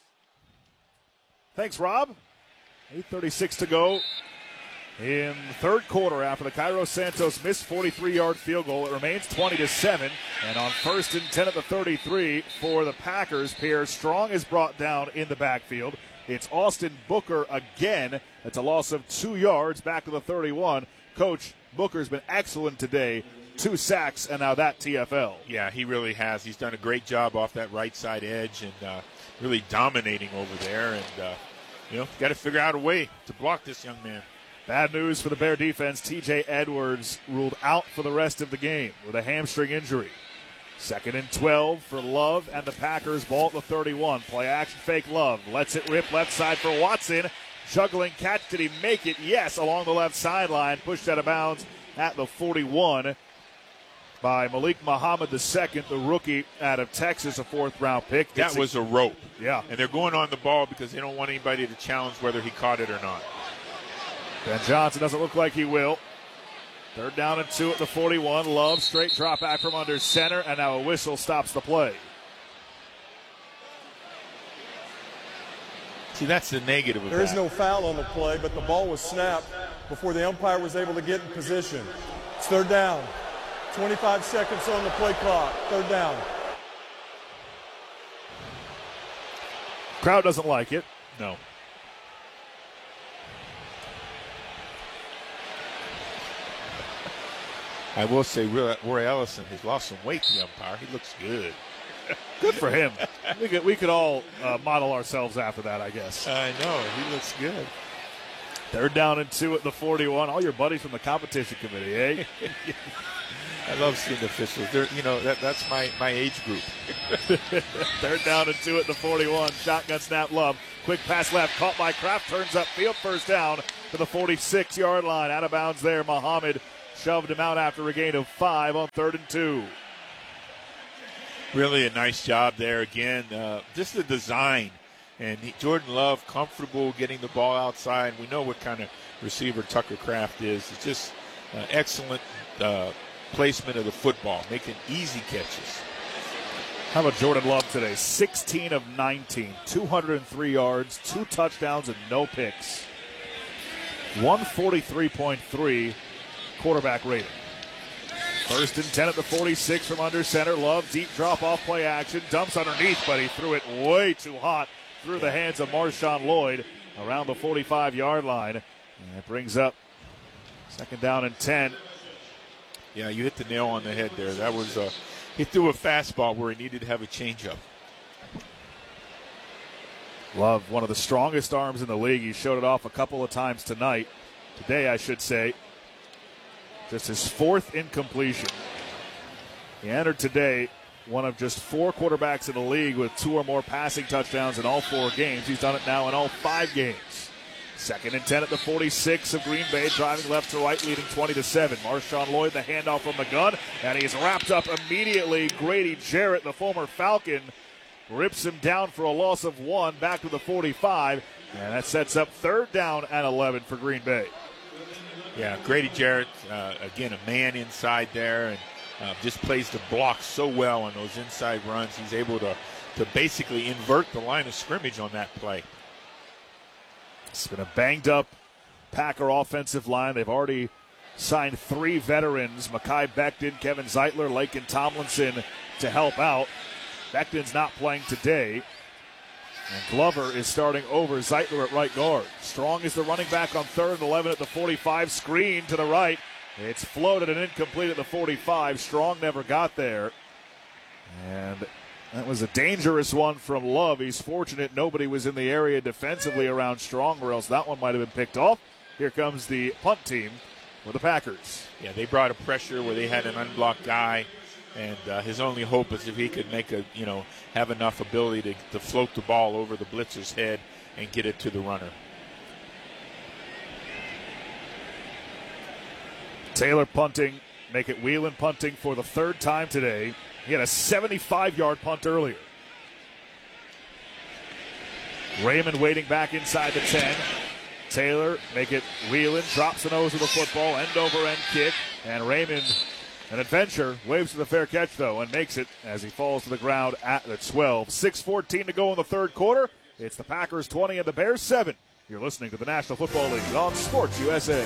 Thanks, Rob. 8:36 to go in the third quarter after the Cairo Santos missed 43-yard field goal. It remains 20-7, and on 1st and 10 at the 33 for the Packers, Pierre Strong is brought down in the backfield. It's Austin Booker again. That's a loss of 2 yards back to the 31. Coach, Booker's been excellent today. 2 sacks, and now that TFL. Yeah, he really has. He's done a great job off that right side edge and really dominating over there, and got to figure out a way to block this young man. Bad news for the Bear defense. TJ Edwards ruled out for the rest of the game with a hamstring injury. 2nd and 12 for Love and the Packers. Ball at the 31. Play action fake Love. Lets it rip left side for Watson. Juggling catch. Did he make it? Yes, along the left sideline. Pushed out of bounds at the 41 by Malik Muhammad II, the rookie out of Texas, a 4th-round pick. That was a rope. Yeah. And they're going on the ball because they don't want anybody to challenge whether he caught it or not. Ben Johnson doesn't look like he will. 3rd down and 2 at the 41. Love, straight drop back from under center, and now a whistle stops the play. See, that's the negative of that. There is no foul on the play, but the ball was snapped before the umpire was able to get in position. It's 3rd down. 25 seconds on the play clock. 3rd down. Crowd doesn't like it. No. I will say Roy Ellison has lost some weight, the umpire. He looks good. Good for him. We could all model ourselves after that, I guess. I know. He looks good. 3rd down and 2 at the 41. All your buddies from the competition committee, eh? I love seeing the officials. That's my age group. 3rd down and 2 at the 41. Shotgun snap, Love. Quick pass left, caught by Kraft, turns up field, 1st down to the 46-yard line. Out of bounds there. Muhammad shoved him out after a gain of 5 on 3rd and 2. Really a nice job there again. Just the design. And Jordan Love comfortable getting the ball outside. We know what kind of receiver Tucker Kraft is. It's just excellent placement of the football, making easy catches. How about Jordan Love today? 16 of 19, 203 yards, 2 touchdowns, and no picks. 143.3 quarterback rating. 1st and 10 at the 46 from under center. Love, deep drop-off play action. Dumps underneath, but he threw it way too hot through the hands of Marshawn Lloyd around the 45-yard line. And that brings up 2nd down and 10. Yeah, you hit the nail on the head there. That was he threw a fastball where he needed to have a changeup. Love, one of the strongest arms in the league. He showed it off a couple of times tonight. Today, I should say. Just his 4th incompletion. He entered today one of just 4 quarterbacks in the league with 2 or more passing touchdowns in all 4 games. He's done it now in all 5 games. 2nd and 10 at the 46 of Green Bay, driving left to right, leading 20-7. Marshawn Lloyd, the handoff from the gun, and he's wrapped up immediately. Grady Jarrett, the former Falcon, rips him down for a loss of 1, back to the 45, and that sets up 3rd down and 11 for Green Bay. Yeah, Grady Jarrett, again, a man inside there, and just plays the block so well on those inside runs. He's able to basically invert the line of scrimmage on that play. It's been a banged-up Packer offensive line. They've already signed 3 veterans, Mekhi Becton, Kevin Zeitler, Laken Tomlinson, to help out. Becton's not playing today. And Glover is starting over Zeitler at right guard. Strong is the running back on 3rd and 11 at the 45. Screen to the right. It's floated and incomplete at the 45. Strong never got there. And that was a dangerous one from Love. He's fortunate nobody was in the area defensively around Strong, or else that one might have been picked off. Here comes the punt team for the Packers. Yeah, they brought a pressure where they had an unblocked guy. And his only hope is if he could have enough ability to float the ball over the blitzer's head and get it to the runner. Taylor punting, make it Whelan punting for the 3rd time today. He had a 75-yard punt earlier. Raymond waiting back inside the 10. Taylor, make it Whelan, drops the nose of the football, end-over-end kick, and Raymond, an adventure, waves to the fair catch, though, and makes it as he falls to the ground at the 12. 6:14 to go in the 3rd quarter. It's the Packers 20 and the Bears 7. You're listening to the National Football League on Sports USA.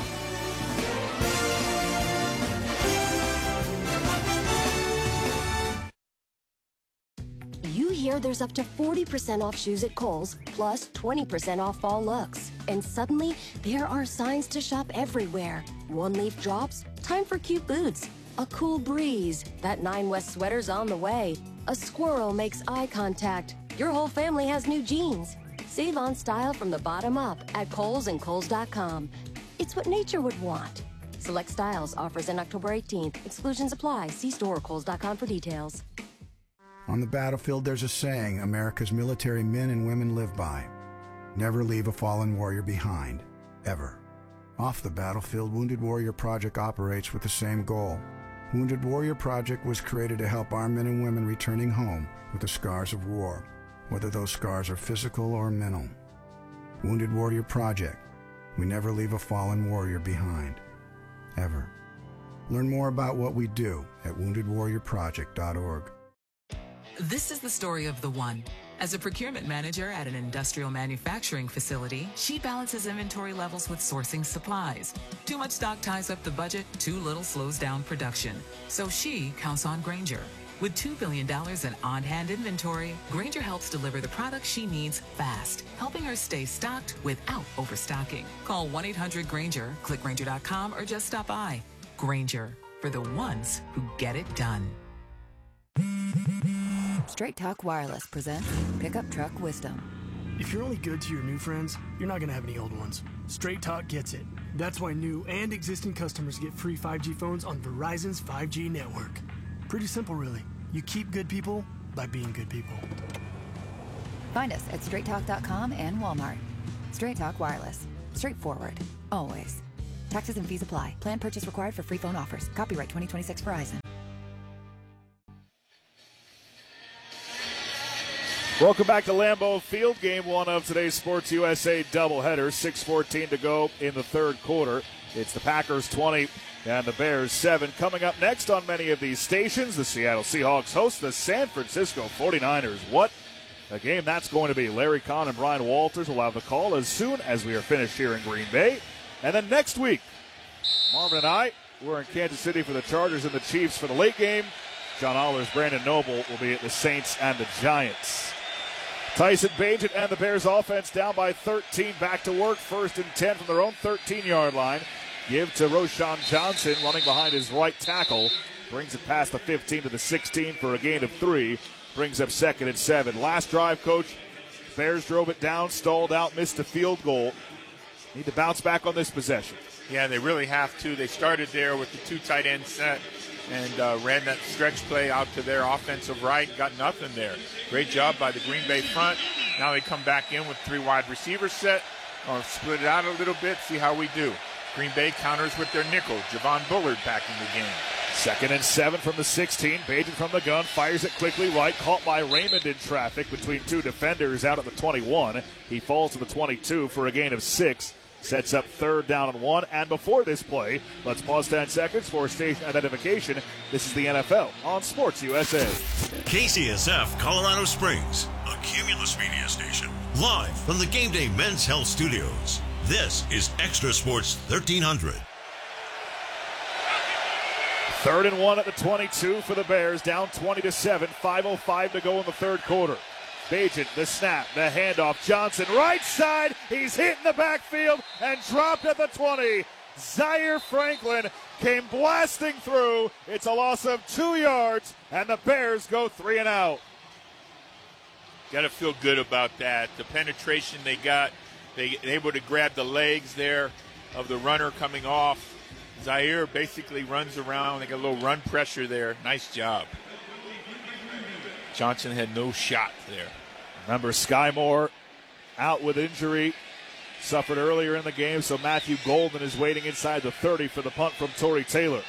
You hear there's up to 40% off shoes at Kohl's, plus 20% off fall looks. And suddenly, there are signs to shop everywhere. One-leaf drops, time for cute boots. A cool breeze, that 9 West sweater's on the way. A squirrel makes eye contact. Your whole family has new jeans. Save on style from the bottom up at Kohl's and Kohl's.com. It's what nature would want. Select styles, offers in October 18th. Exclusions apply. See store or Kohl's.com for details. On the battlefield, there's a saying America's military men and women live by. Never leave a fallen warrior behind, ever. Off the battlefield, Wounded Warrior Project operates with the same goal. Wounded Warrior Project was created to help our men and women returning home with the scars of war, whether those scars are physical or mental. Wounded Warrior Project. We never leave a fallen warrior behind, ever. Learn more about what we do at woundedwarriorproject.org. This is the story of the one. As a procurement manager at an industrial manufacturing facility, she balances inventory levels with sourcing supplies. Too much stock ties up the budget, too little slows down production. So she counts on Grainger. With $2 billion in on-hand inventory, Grainger helps deliver the products she needs fast, helping her stay stocked without overstocking. Call 1-800-GRAINGER, click Grainger.com, or just stop by. Grainger, for the ones who get it done. Straight Talk Wireless presents Pickup Truck Wisdom. If you're only good to your new friends, you're not going to have any old ones. Straight Talk gets it. That's why new and existing customers get free 5G phones on Verizon's 5G network. Pretty simple, really. You keep good people by being good people. Find us at straighttalk.com and Walmart. Straight Talk Wireless. Straightforward. Always. Taxes and fees apply. Plan purchase required for free phone offers. Copyright 2026 Verizon. Welcome back to Lambeau Field, game one of today's Sports USA doubleheader. 6:14 to go in the third quarter. It's the Packers 20 and the Bears 7. Coming up next on many of these stations, the Seattle Seahawks host the San Francisco 49ers. What a game that's going to be. Larry Kahn and Brian Walters will have the call as soon as we are finished here in Green Bay. And then next week, Marvin and I, we're in Kansas City for the Chargers and the Chiefs for the late game. John Oller's Brandon Noble will be at the Saints and the Giants. Tyson Bagent and the Bears offense down by 13. Back to work. 1st and 10 from their own 13-yard line. Give to Roshan Johnson running behind his right tackle. Brings it past the 15 to the 16 for a gain of 3. Brings up 2nd and 7. Last drive, Coach. Bears drove it down, stalled out, missed a field goal. Need to bounce back on this possession. Yeah, they really have to. They started there with the 2 tight end set and ran that stretch play out to their offensive right. Got nothing there. Great job by the Green Bay front. Now they come back in with 3 wide receiver set. Or split it out a little bit, see how we do. Green Bay counters with their nickel. Javon Bullard back in the game. 2nd and 7 from the 16. Bagent from the gun, fires it quickly right. Caught by Raymond in traffic between 2 defenders out at the 21. He falls to the 22 for a gain of 6. Sets up 3rd down and 1. And before this play, let's pause 10 seconds for station identification. This is the NFL on Sports USA. KCSF Colorado Springs, a Cumulus Media station. Live from the Game Day Men's Health Studios. This is Extra Sports 1300. 3rd and 1 at the 22 for the Bears. Down 20-7. 5:05 to go in the third quarter. Bagent, the snap, the handoff. Johnson, right side. He's hit in the backfield and dropped at the 20. Zaire Franklin came blasting through. It's a loss of 2 yards, and the Bears go 3 and out. Got to feel good about that. The penetration they got, they able to grab the legs there of the runner coming off. Zaire basically runs around. They got a little run pressure there. Nice job. Johnson had no shot there. Remember, Sky Moore out with injury. Suffered earlier in the game, so Matthew Golden is waiting inside the 30 for the punt from Torrey Taylor.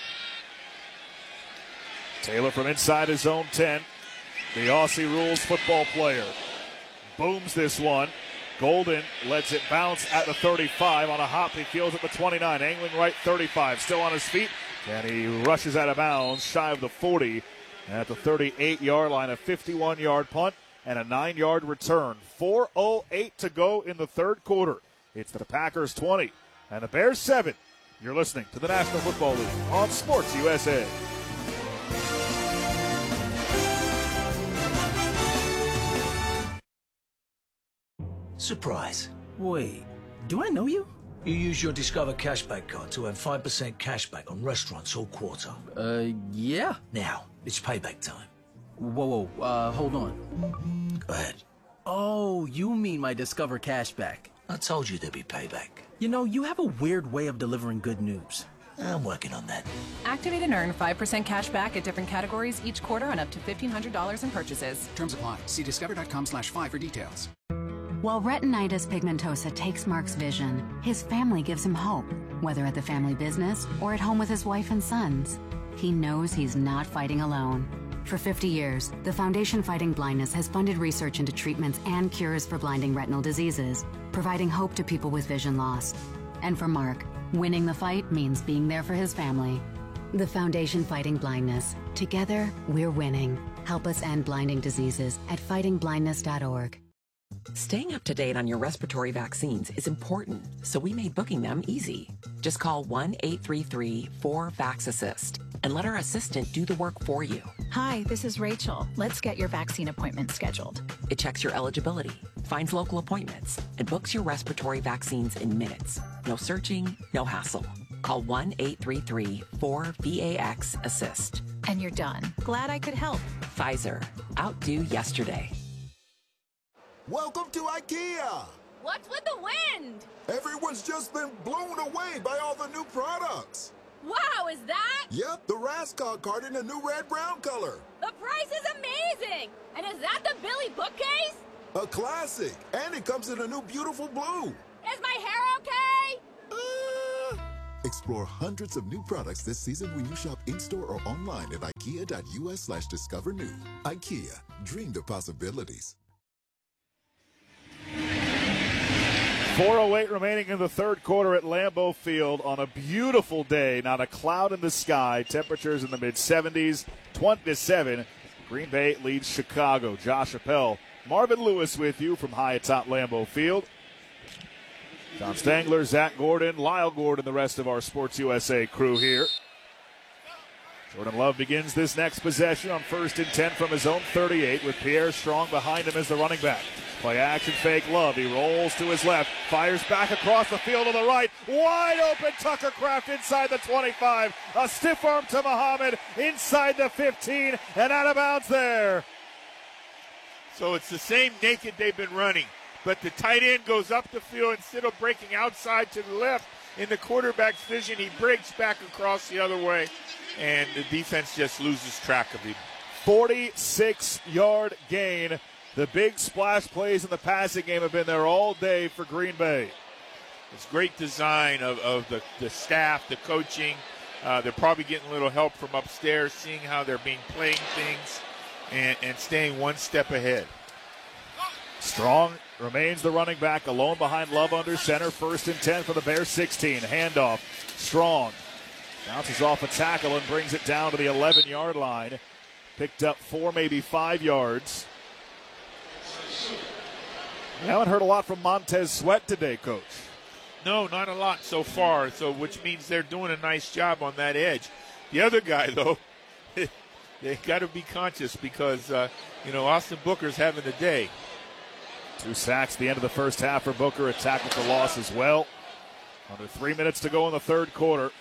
Taylor from inside his own 10. The Aussie Rules football player. Booms this one. Golden lets it bounce at the 35. On a hop, he fields at the 29. Angling right, 35. Still on his feet. And he rushes out of bounds, shy of the 40. At the 38-yard line, a 51-yard punt and a 9-yard return. 4:08 to go in the third quarter. It's the Packers 20 and the Bears 7. You're listening to the National Football League on Sports USA. Surprise. Wait, do I know you? You use your Discover Cashback card to earn 5% cashback on restaurants all quarter. Yeah. Now, it's payback time. Whoa, hold on. Go ahead. Oh, you mean my Discover Cashback. I told you there'd be payback. You know, you have a weird way of delivering good news. I'm working on that. Activate and earn 5% cash back at different categories each quarter on up to $1,500 in purchases. Terms apply. See discover.com/5 for details. While retinitis pigmentosa takes Mark's vision, his family gives him hope, whether at the family business or at home with his wife and sons. He knows he's not fighting alone. For 50 years, the Foundation Fighting Blindness has funded research into treatments and cures for blinding retinal diseases, providing hope to people with vision loss. And for Mark, winning the fight means being there for his family. The Foundation Fighting Blindness. Together, we're winning. Help us end blinding diseases at fightingblindness.org. Staying up to date on your respiratory vaccines is important, so we made booking them easy. Just call 1-833-4-VAX-ASSIST and let our assistant do the work for you. Hi, this is Rachel. Let's get your vaccine appointment scheduled. It checks your eligibility, finds local appointments, and books your respiratory vaccines in minutes. No searching, no hassle. Call 1-833-4VAX-ASSIST. And you're done. Glad I could help. Pfizer. Outdo yesterday. Welcome to IKEA. What's with the wind? Everyone's just been blown away by all the new products. Wow, is that? Yep, the Raskog cart in a new red-brown color. The price is amazing! And is that the Billy bookcase? A classic. And it comes in a new beautiful blue. Is my hair okay? Explore hundreds of new products this season when you shop in-store or online at ikea.us/discover new. IKEA. Dream the possibilities. 4:08 remaining in the third quarter at Lambeau Field on a beautiful day. Not a cloud in the sky. Temperatures in the mid-70s, 20-7. Green Bay leads Chicago. Josh Appel, Marvin Lewis with you from high atop Lambeau Field. John Stangler, Zach Gordon, Lyle Gordon, the rest of our Sports USA crew here. Jordan Love begins this next possession on 1st and 10 from his own 38 with Pierre Strong behind him as the running back. Play action fake Love. He rolls to his left, fires back across the field to the right. Wide open Tucker Kraft inside the 25. A stiff arm to Muhammad inside the 15 and out of bounds there. So it's the same naked they've been running. But the tight end goes up the field instead of breaking outside to the left. In the quarterback's vision, he breaks back across the other way, and the defense just loses track of him. 46-yard gain. The big splash plays in the passing game have been there all day for Green Bay. It's great design of the staff, the coaching. They're probably getting a little help from upstairs, seeing how they're playing things and staying one step ahead. Strong remains the running back, alone behind Love under center. 1st and 10 for the Bears 16. Handoff. Strong bounces off a tackle and brings it down to the 11-yard line. Picked up 4, maybe 5 yards. We haven't heard a lot from Montez Sweat today, Coach. No, not a lot so far, which means they're doing a nice job on that edge. The other guy, though, they got to be conscious because, Austin Booker's having a day. 2 sacks at the end of the first half for Booker, a tackle for loss as well. Under 3 minutes to go in the third quarter.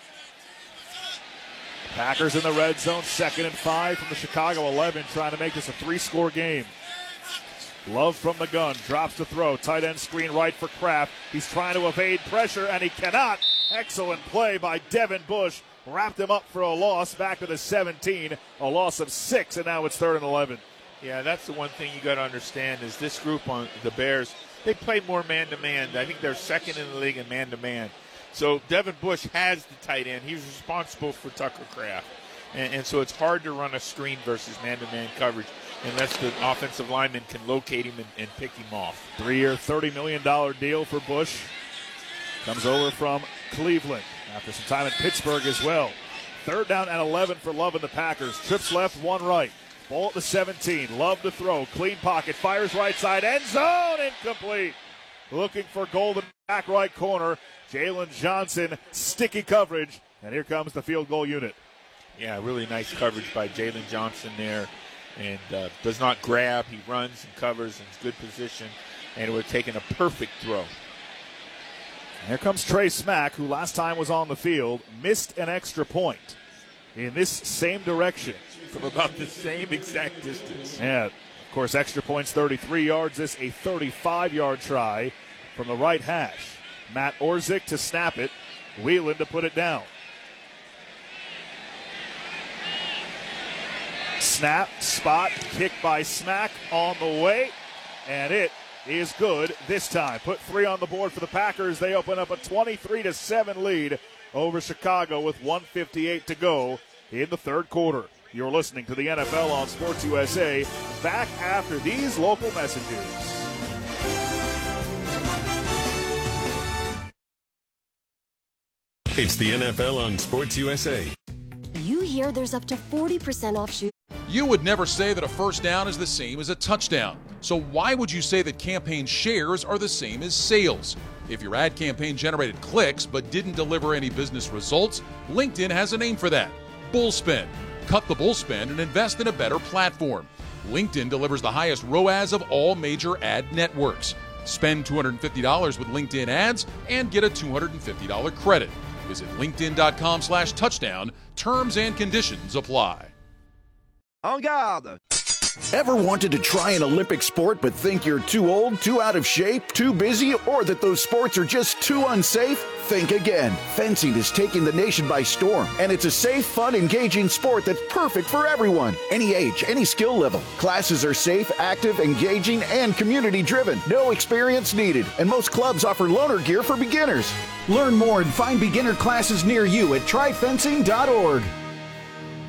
Packers in the red zone, 2nd and 5 from the Chicago 11, trying to make this a 3-score game. Love from the gun, drops the throw, tight end screen right for Kraft. He's trying to evade pressure, and he cannot. Excellent play by Devin Bush. Wrapped him up for a loss, back to the 17, a loss of 6, and now it's 3rd and 11. Yeah, that's the one thing you got to understand is this group on the Bears, they play more man-to-man. I think they're 2nd in the league in man-to-man. So Devin Bush has the tight end. He's responsible for Tucker Kraft. And so it's hard to run a screen versus man-to-man coverage unless the offensive lineman can locate him and pick him off. 3-year, $30 million deal for Bush. Comes over from Cleveland after some time in Pittsburgh as well. 3rd down and 11 for Love and the Packers. Trips left, 1 right. Ball at the 17. Love to throw. Clean pocket. Fires right side. End zone. Incomplete. Looking for Golden back right corner. Jalen Johnson. Sticky coverage. And here comes the field goal unit. Yeah, really nice coverage by Jalen Johnson there. And does not grab. He runs and covers in good position. And it would have taken a perfect throw. Here comes Trey Smack, who last time was on the field, missed an extra point in this same direction. From about the same exact distance. Yeah, of course, extra points 33 yards. This a 35-yard try from the right hash. Matt Orzik to snap it. Whelan to put it down. Snap, spot, kick by Smack on the way. And it is good this time. Put 3 on the board for the Packers. They open up a 23-7 lead over Chicago with 1:58 to go in the third quarter. You're listening to the NFL on Sports USA. Back after these local messages. It's the NFL on Sports USA. You hear there's up to 40% off shoes. You would never say that a first down is the same as a touchdown. So why would you say that campaign shares are the same as sales? If your ad campaign generated clicks but didn't deliver any business results, LinkedIn has a name for that. Bullspend. Cut the bullspend and invest in a better platform. LinkedIn delivers the highest ROAS of all major ad networks. Spend $250 with LinkedIn ads and get a $250 credit. Visit linkedin.com/touchdown. Terms and conditions apply. En garde! Ever wanted to try an Olympic sport but think you're too old, too out of shape, too busy, or that those sports are just too unsafe? Think again. Fencing is taking the nation by storm, and it's a safe, fun, engaging sport that's perfect for everyone. Any age, any skill level. Classes are safe, active, engaging, and community-driven. No experience needed, and most clubs offer loaner gear for beginners. Learn more and find beginner classes near you at tryfencing.org.